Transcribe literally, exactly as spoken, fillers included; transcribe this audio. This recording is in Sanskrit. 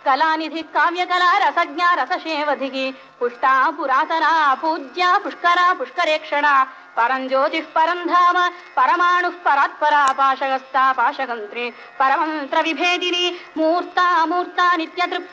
कलानिधि काव्यकला रसज्ञा रसशेवधिकी पुष्टा पुरातना पूज्या पुष्करा पुष्करेक्षणा परं ज्योतिः परं धाम परमाणुः परात्परा पाशगस्ता पाशगन्त्री परमन्त्र विभेदिनी मूर्ता मूर्ता नित्यतृप्ता